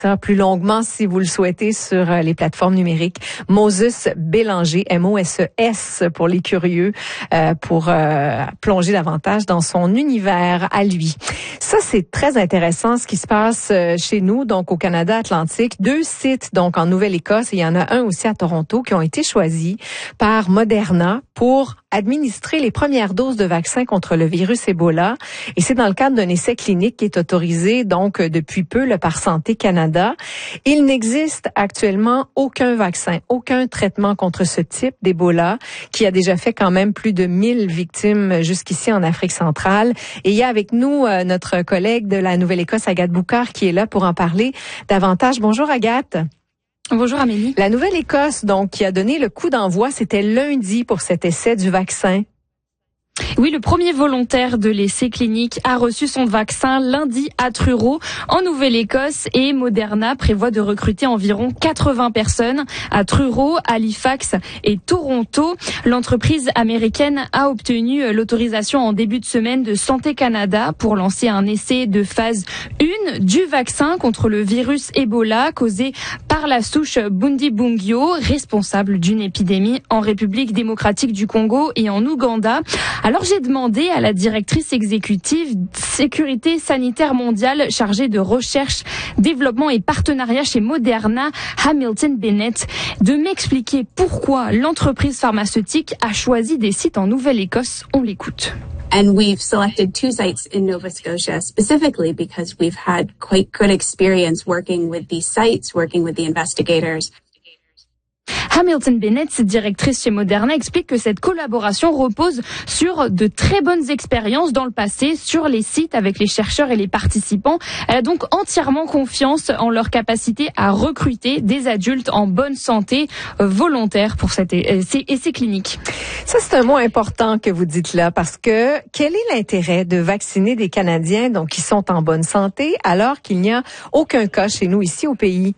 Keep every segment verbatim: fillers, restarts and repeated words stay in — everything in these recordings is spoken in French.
ça plus longuement si vous le souhaitez sur les plateformes numériques. Moses Bélanger, M O S E S pour les curieux, euh, pour euh, plonger davantage dans son univers à lui. Ça, c'est très intéressant ce qui se passe chez nous, donc au Canada Atlantique. Deux sites donc en Nouvelle-Écosse, et il y en a un aussi à Toronto, qui ont été choisis par Moderna pour administrer les premières doses de vaccins contre le virus Ebola. Et c'est dans le cadre d'un essai clinique qui est autorisé donc depuis peu là, par Santé Canada. Il n'existe actuellement aucun vaccin, aucun traitement contre ce type d'Ebola qui a déjà fait quand même plus de mille victimes jusqu'ici en Afrique centrale. Et il y a avec nous euh, notre collègue de la Nouvelle-Écosse, Agathe Boucard, qui est là pour en parler davantage. Bonjour Agathe. Bonjour Amélie. La Nouvelle-Écosse, donc, qui a donné le coup d'envoi, c'était lundi pour cet essai du vaccin. Oui, le premier volontaire de l'essai clinique a reçu son vaccin lundi à Truro, en Nouvelle-Écosse, et Moderna prévoit de recruter environ quatre-vingts personnes à Truro, Halifax et Toronto. L'entreprise américaine a obtenu l'autorisation en début de semaine de Santé Canada pour lancer un essai de phase un du vaccin contre le virus Ebola causé par la souche Bundibugyo, responsable d'une épidémie en République démocratique du Congo et en Ouganda. Alors j'ai demandé à la directrice exécutive sécurité sanitaire mondiale chargée de recherche, développement et partenariat chez Moderna, Hamilton Bennett, de m'expliquer pourquoi l'entreprise pharmaceutique a choisi des sites en Nouvelle-Écosse. On l'écoute. And we've selected two sites in Nova Scotia specifically because we've had quite good experience working with these sites, working with the investigators. Hamilton Bennett, directrice chez Moderna, explique que cette collaboration repose sur de très bonnes expériences dans le passé sur les sites avec les chercheurs et les participants. Elle a donc entièrement confiance en leur capacité à recruter des adultes en bonne santé volontaires pour cet essai, essai clinique. Ça, c'est un mot important que vous dites là, parce que quel est l'intérêt de vacciner des Canadiens donc qui sont en bonne santé alors qu'il n'y a aucun cas chez nous ici au pays?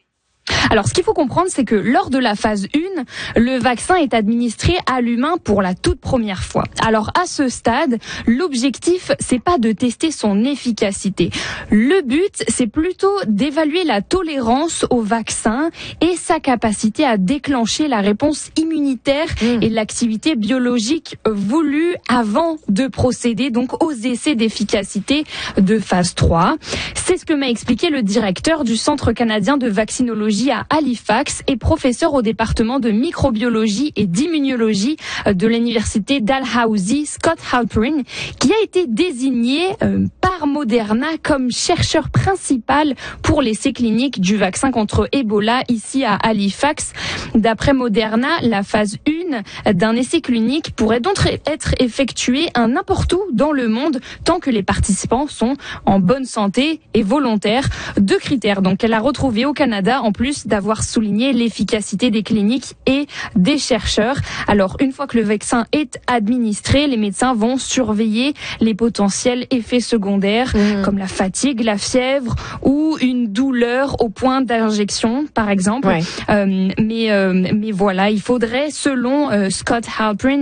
Alors, ce qu'il faut comprendre, c'est que lors de la phase un, le vaccin est administré à l'humain pour la toute première fois. Alors, à ce stade, l'objectif, c'est pas de tester son efficacité. Le but, c'est plutôt d'évaluer la tolérance au vaccin et sa capacité à déclencher la réponse immunitaire mmh. et l'activité biologique voulue avant de procéder donc aux essais d'efficacité de phase trois. C'est ce que m'a expliqué le directeur du Centre canadien de vaccinologie à Halifax et professeur au département de microbiologie et d'immunologie de l'université Dalhousie, Scott Halperin, qui a été désigné euh, par Moderna comme chercheur principal pour l'essai clinique du vaccin contre Ebola ici à Halifax. D'après Moderna, la phase un d'un essai clinique pourrait donc être effectuée n'importe où dans le monde tant que les participants sont en bonne santé et volontaires. Deux critères donc qu'elle a retrouvés au Canada en plus d'avoir souligné l'efficacité des cliniques et des chercheurs. Alors, une fois que le vaccin est administré, les médecins vont surveiller les potentiels effets secondaires mmh. comme la fatigue, la fièvre ou une douleur au point d'injection, par exemple. Ouais. Euh, mais, euh, mais voilà, il faudrait, selon euh, Scott Halperin,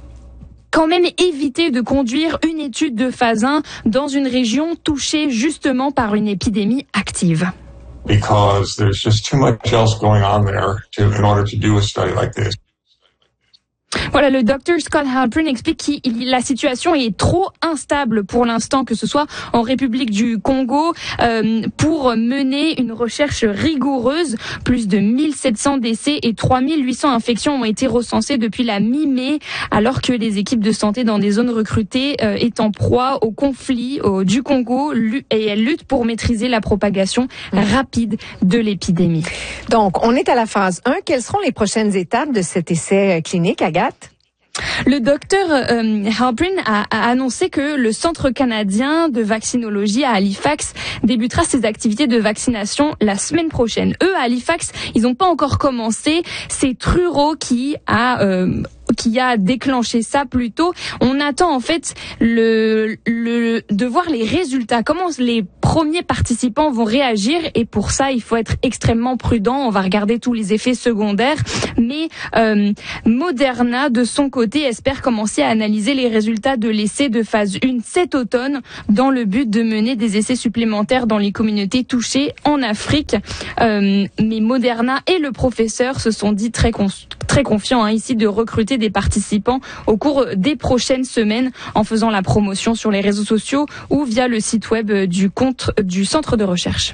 quand même éviter de conduire une étude de phase un dans une région touchée justement par une épidémie active. Because there's just too much else going on there to, in order to do a study like this. Voilà, le docteur Scott Halperin explique que la situation est trop instable pour l'instant, que ce soit en République du Congo, euh, pour mener une recherche rigoureuse. Plus de mille sept cents décès et trois mille huit cents infections ont été recensées depuis la mi-mai, alors que les équipes de santé dans des zones recrutées euh, est en proie au conflit au, du Congo et elles luttent pour maîtriser la propagation rapide de l'épidémie. Donc, on est à la phase un. Quelles seront les prochaines étapes de cet essai clinique, Agathe? Le docteur euh, Halperin a, a annoncé que le Centre canadien de vaccinologie à Halifax débutera ses activités de vaccination la semaine prochaine. Eux, à Halifax, ils n'ont pas encore commencé. C'est Truro qui a... Euh, qui a déclenché ça plutôt. On attend en fait le, le de voir les résultats, comment les premiers participants vont réagir, et pour ça il faut être extrêmement prudent. On va regarder tous les effets secondaires, mais euh, Moderna de son côté espère commencer à analyser les résultats de l'essai de phase un cet automne dans le but de mener des essais supplémentaires dans les communautés touchées en Afrique. Euh, mais Moderna et le professeur se sont dit très, con- très confiants hein, ici de recruter des participants au cours des prochaines semaines en faisant la promotion sur les réseaux sociaux ou via le site web du compte du centre de recherche.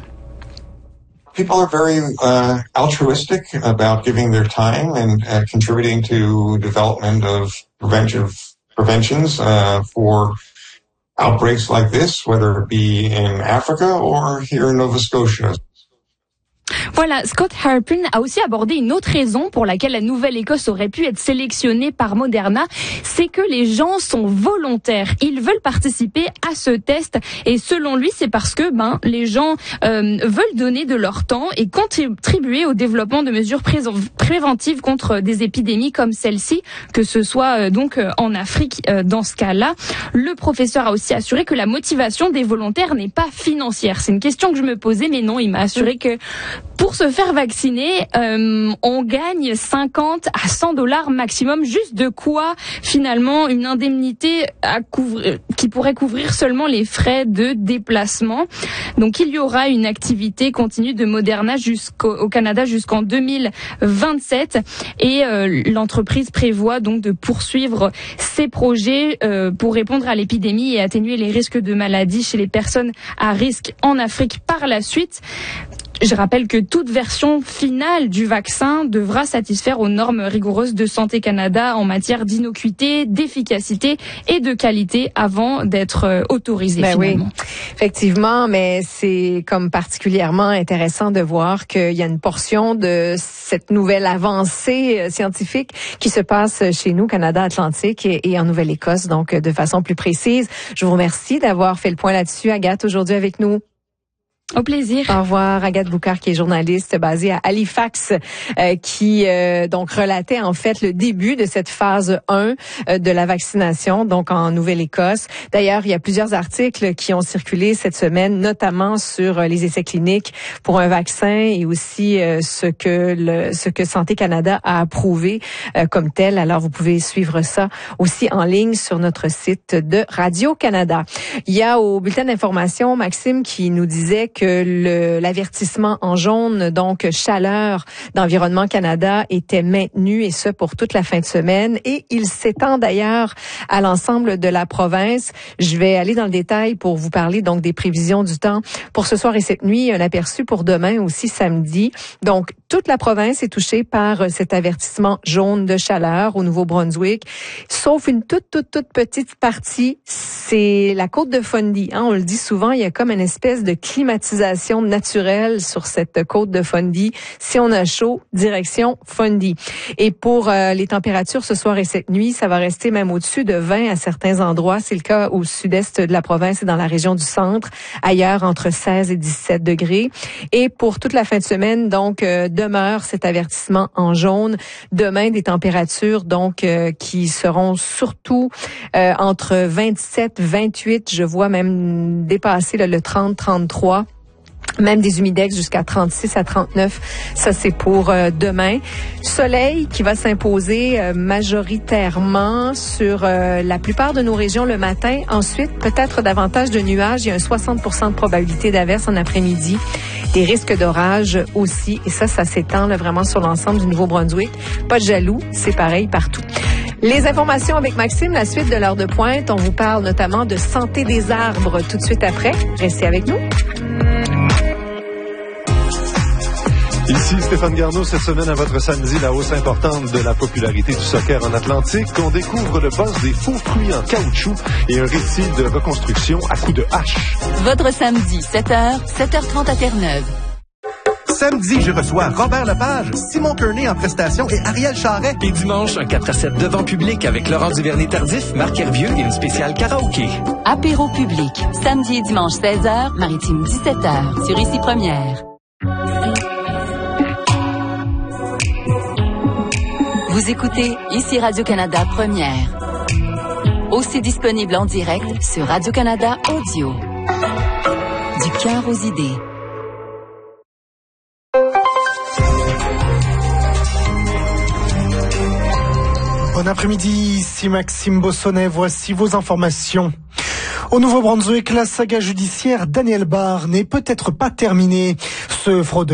People are very uh, altruistic about giving their time and uh, contributing to development of preventive preventions uh, for outbreaks like this, whether it be in Africa or here in Nova Scotia. Voilà, Scott Harpin a aussi abordé une autre raison pour laquelle la Nouvelle-Écosse aurait pu être sélectionnée par Moderna, c'est que les gens sont volontaires. Ils veulent participer à ce test et selon lui, c'est parce que ben les gens euh, veulent donner de leur temps et contribuer au développement de mesures pré- préventives contre des épidémies comme celle-ci, que ce soit euh, donc euh, en Afrique euh, dans ce cas-là. Le professeur a aussi assuré que la motivation des volontaires n'est pas financière. C'est une question que je me posais, mais non, il m'a assuré que pour se faire vacciner, euh, on gagne cinquante à cent dollars maximum, juste de quoi finalement une indemnité à couvrir, qui pourrait couvrir seulement les frais de déplacement. Donc il y aura une activité continue de Moderna jusqu'au au Canada jusqu'en deux mille vingt-sept et euh, l'entreprise prévoit donc de poursuivre ses projets euh, pour répondre à l'épidémie et atténuer les risques de maladies chez les personnes à risque en Afrique par la suite. Je rappelle que toute version finale du vaccin devra satisfaire aux normes rigoureuses de Santé Canada en matière d'innocuité, d'efficacité et de qualité avant d'être autorisée ben finalement. Oui, effectivement, mais c'est comme particulièrement intéressant de voir qu'il y a une portion de cette nouvelle avancée scientifique qui se passe chez nous, Canada Atlantique et, et en Nouvelle-Écosse, donc de façon plus précise. Je vous remercie d'avoir fait le point là-dessus, Agathe, aujourd'hui avec nous. Au plaisir. Au revoir, Agathe Boucard, qui est journaliste basée à Halifax, euh, qui euh, donc relatait en fait le début de cette phase un euh, de la vaccination, donc en Nouvelle-Écosse. D'ailleurs, il y a plusieurs articles qui ont circulé cette semaine, notamment sur euh, les essais cliniques pour un vaccin et aussi euh, ce que le ce que Santé Canada a approuvé euh, comme tel. Alors, vous pouvez suivre ça aussi en ligne sur notre site de Radio-Canada. Il y a au bulletin d'information Maxime qui nous disait que le, l'avertissement en jaune, donc chaleur d'Environnement Canada, était maintenu et ce pour toute la fin de semaine et il s'étend d'ailleurs à l'ensemble de la province. Je vais aller dans le détail pour vous parler donc des prévisions du temps pour ce soir et cette nuit, un aperçu pour demain aussi samedi. Donc toute la province est touchée par cet avertissement jaune de chaleur au Nouveau-Brunswick, sauf une toute toute toute petite partie, c'est la côte de Fundy. Hein, on le dit souvent, il y a comme une espèce de climatisation naturelle sur cette côte de Fundy. Si on a chaud, direction Fundy. Et pour euh, les températures ce soir et cette nuit, ça va rester même au-dessus de vingt à certains endroits. C'est le cas au sud-est de la province et dans la région du centre. Ailleurs, entre seize et dix-sept degrés. Et pour toute la fin de semaine, donc, euh, demeure cet avertissement en jaune. Demain, des températures donc euh, qui seront surtout euh, entre vingt-sept, vingt-huit, je vois même dépasser là, le trente, trente-trois. Même des humidex jusqu'à trente-six à trente-neuf. Ça, c'est pour euh, demain. Soleil qui va s'imposer euh, majoritairement sur euh, la plupart de nos régions le matin. Ensuite, peut-être davantage de nuages. Il y a un soixante pour cent de probabilité d'averse en après-midi. Des risques d'orage aussi. Et ça, ça s'étend là, vraiment sur l'ensemble du Nouveau-Brunswick. Pas de jaloux. C'est pareil partout. Les informations avec Maxime, la suite de l'heure de pointe. On vous parle notamment de santé des arbres tout de suite après. Restez avec nous. Ici Stéphane Garneau, cette semaine à votre samedi, la hausse importante de la popularité du soccer en Atlantique. On découvre le boss des faux fruits en caoutchouc et un récit de reconstruction à coups de hache. Votre samedi, sept heures, sept heures trente à Terre-Neuve. Samedi, je reçois Robert Lepage, Simon Kearney en prestation et Ariel Charret. Et dimanche, un quatre à sept devant public avec Laurent Duvernay-Tardif, Marc Hervieux et une spéciale karaoké. Apéro public, samedi et dimanche seize heures, Maritime dix-sept heures, sur Ici Première. Vous écoutez ici Radio-Canada Première. Aussi disponible en direct sur Radio-Canada Audio. Du cœur aux idées. Bon après-midi, ici Maxime Bossonnet, voici vos informations. Au Nouveau-Brunswick, la saga judiciaire Daniel Barr n'est peut-être pas terminée. Ce fraudeur